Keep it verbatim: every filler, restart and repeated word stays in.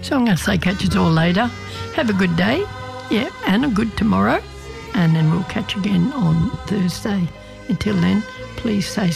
So I'm going to say catch us all later. Have a good day, yeah, and a good tomorrow. And then we'll catch again on Thursday. Until then, please stay